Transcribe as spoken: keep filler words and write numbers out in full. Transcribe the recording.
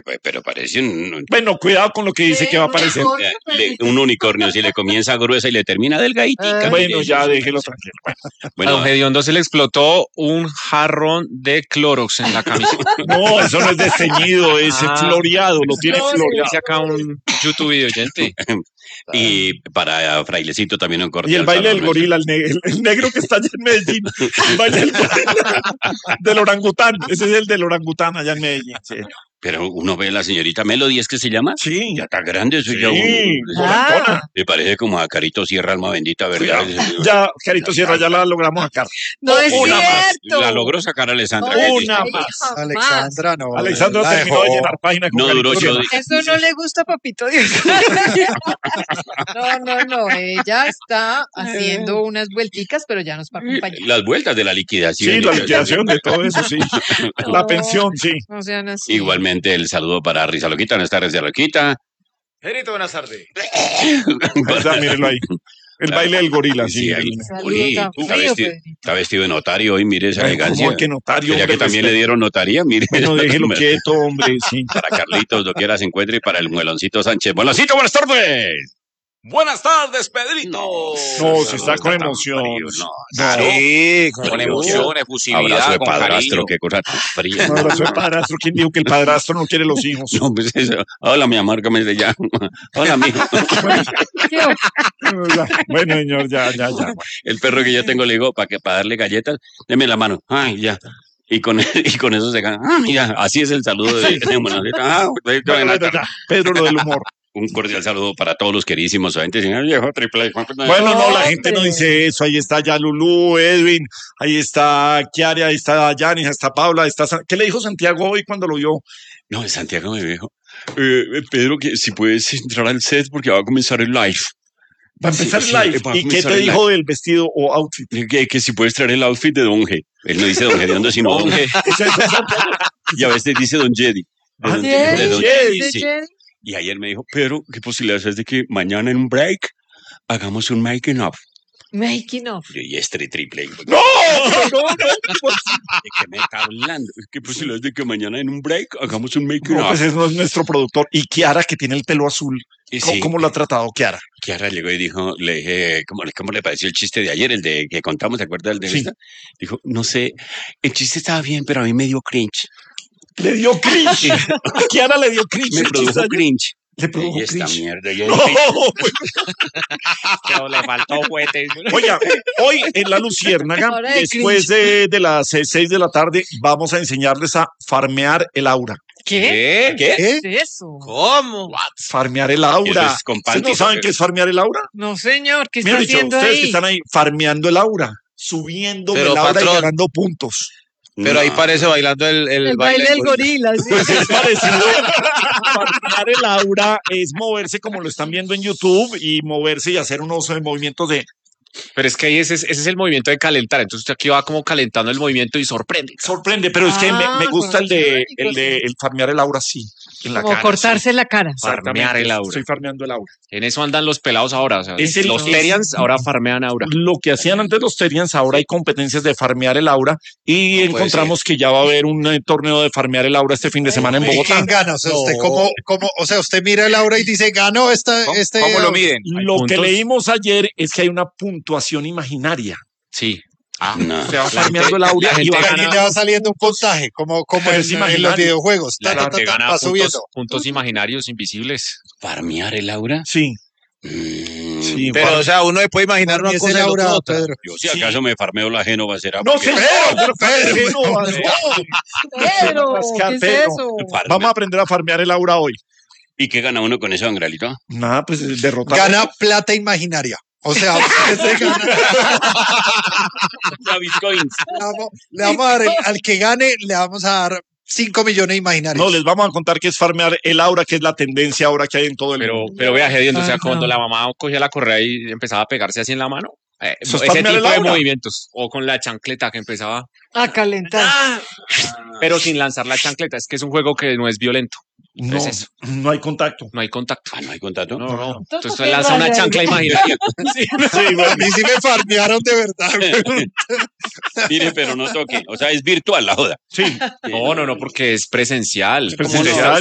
pero parece un... Bueno, cuidado con lo que dice que va a aparecer. Le, un unicornio, si le comienza gruesa y le termina delgadita. Bueno, ya déjelo tranquilo. Bueno, a don Gediondo se le explotó un jarrón de Clorox en la camisa. No, eso no es desteñido, es Ah. floreado, lo tiene floreado. Dice acá un YouTube video oyente. y para Frailecito también un corte. Y el baile del gorila, el, ne el, el negro que está allá en Medellín. El baile del gorila, del orangután. Ese es el del orangután allá en Medellín. Sí. Pero uno ve a la señorita Melody, ¿es que se llama? Sí. Ya está grande, eso Sí. ya. Un, Ah. Me parece como a Carito Sierra, alma bendita, ¿verdad? Ya, Carito Sierra, ya la logramos sacar. No es Una cierto. más. La logró sacar Alessandra. No, ¿Qué una dice? más. Alexandra no. Alexandra la terminó dejó. de llenar página con No Carito duró Sierra. ocho Eso no le gusta a Papito Dios. No, no, no. Ella está haciendo unas vuelticas, pero ya nos va a acompañar. Las vueltas de la liquidación. Sí, la liquidación de todo eso, sí. La No. pensión, sí. No sean así. Igualmente el saludo para Risa Loquita, buenas tardes de Loquita. Gerito, buenas tardes. O sea, mírenlo ahí. El baile del gorila, sí. Sí, ahí. Saludo Uy, tan está, frío, vestido, Pedrito. está vestido de notario hoy, mire esa Ay, elegancia. ¿cómo que notario, Ya que hombre? también le dieron notaría, mire. Bueno, déjelo quieto, hombre, sí. Para Carlitos, lo quiera se encuentre, y para el Mueloncito Sánchez. Mueloncito, buenas tardes. Buenas tardes, Pedrito. No, si está con tan emoción. frío, no. Claro. Sí, Con Frío. emoción, Abrazo efusividad, de con padrastro, cariño. qué cosa tan fría. Un abrazo de padrastro. ¿Quién dijo que el padrastro no quiere los hijos? No, pues eso. Hola, mi amor, ¿cómo se llama? Hola, mijo. Bueno, señor, ya, ya, ya. El perro que yo tengo le digo, para que para darle galletas, deme la mano. Ay, ya. Y con, y con eso se gana. Ah, ya. Así es el saludo de, de Mueloncito. Ah, Bueno, bueno, ya. Pedro, lo del humor. un cordial saludo para todos los queridísimos oyentes. Señor viejo triple. Bueno, no, la gente no dice eso. Ahí está ya Lulú, Edwin, ahí está Kiara, ahí está Yanis, ahí está Paula, ahí está... San- ¿Qué le dijo Santiago hoy cuando lo vio? No, Santiago me dijo, eh, Pedro, que si puedes entrar al set porque va a comenzar el live. Va a empezar Sí, el sí, live. va a ¿Y qué comenzar te el dijo del vestido o outfit? Que, que si puedes traer el outfit de Don G. Él no dice Don Gediondo, sino Don G. Eso es Santiago. Y a veces dice Don Jedi. De Ah, Don- ¿Sí? de Don Jedi, Jedi, sí. Y ayer me dijo, Pedro, ¿qué posibilidades es de que mañana en un break hagamos un making of? Making of. Y es tri triple. ¡No! ¡No, no! Pues, ¿De qué me está hablando? ¿Qué posibilidades de que mañana en un break hagamos un making no, of? pues es, no es nuestro productor. Y Kiara, que tiene el pelo azul. Y ¿Cómo, sí, cómo lo ha tratado Kiara? Kiara llegó y dijo, le dije, ¿cómo, cómo le pareció el chiste de ayer, el de que contamos, ¿te acuerdas del de Sí. esta? Dijo, no sé, el chiste estaba bien, pero a mí me dio cringe. Le dio cringe. A Kiara le dio cringe. Me el produjo chiste ayer. cringe. Le produjo Y esta cringe. mierda. ya- No, Pero le faltó juguete. oiga, hoy en La Luciérnaga, Hora de después de, de las seis, seis de la tarde, vamos a enseñarles a farmear el aura. ¿Qué? ¿Qué? ¿Qué? ¿Qué es eso? ¿Cómo? Farmear el Eso aura. es con ¿Ustedes no panties, saben ¿o qué qué? es farmear el aura? No, señor. ¿Qué está Mejor dicho, haciendo ustedes ahí? que están ahí farmeando el aura, subiendo Pero, el aura patrón. y ganando puntos. Pero ahí No. parece bailando el, el, El baile del gorila. Sí. Pues es parecido. Farmear el aura es moverse como lo están viendo en YouTube y moverse y hacer unos eh, movimientos de Pero es que ahí ese es, ese es el movimiento de calentar. Entonces usted aquí va como calentando el movimiento y sorprende. sorprende, pero es que me, me Ah, gusta el de con el de el farmear el aura sí, en la Como cara. cortarse la cara. Sí. Farmear el aura. Estoy farmeando el aura. En eso andan los pelados ahora. O sea, Es el- los es- Terians ahora farmean aura. Lo que hacían antes los Terians, ahora hay competencias de farmear el aura y puede encontramos que ya va a haber un eh, torneo de farmear el aura este fin de semana en ¿Y Bogotá. quién gana? O sea, usted No. cómo, cómo, o sea, usted mira el aura y dice, ganó esta, ¿Cómo, este. cómo lo miden? ¿Hay Lo que puntos? leímos ayer es que hay una puntuación imaginaria. Sí. Ah, no. Se va La farmeando el gente- aura la y gente va Y gana- aquí le va saliendo un puntaje, como, como Pero en, es en los imaginario. videojuegos. Ta, La ta, ta, gente ta, gana va puntos, subiendo. puntos imaginarios invisibles. ¿Farmear el aura? Sí, Mm, sí. Pero, far- o sea, uno se puede imaginar una Y ese cosa y la aura, otra. Pedro. Yo si acaso me farmeo la Génova será. No, porque- señor, pero Pedro, no, no. Pedro, Rascar, ¿qué es Pedro. eso? Farme- Vamos a aprender a farmear el aura hoy. ¿Y qué gana uno con eso, Angralito? Nada, pues derrotar. Gana plata imaginaria. O sea, usted se gana. Ya, bitcoins. Le vamos, le vamos a dar, el- al que gane, le vamos a dar cinco millones imaginarios. No, les vamos a contar qué es farmear el aura, que es la tendencia ahora que hay en todo el Pero, mundo. pero vea, Gediondo, o sea, Ajá. cuando la mamá cogía la correa y empezaba a pegarse así en la mano, eh, Eso es ese farmear tipo el de aura. movimientos, o con la chancleta que empezaba, A calentar. pero sin lanzar la chancleta, es que es un juego que no es violento, No, es eso. no hay contacto. no hay contacto. Ah, no hay contacto. No, no. Todo Entonces qué usted lanza una raro. chancla imaginaria. Sí, bueno. A mí sí me farmearon de verdad. Mire, pero no toque. O sea, es virtual la joda. Sí, No, no, no, porque es presencial. presencial.